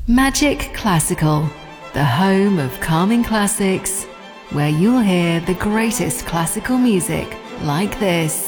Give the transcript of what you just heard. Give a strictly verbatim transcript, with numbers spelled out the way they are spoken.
Magic Classical, the home of calming classics, where you'll hear the greatest classical music like this.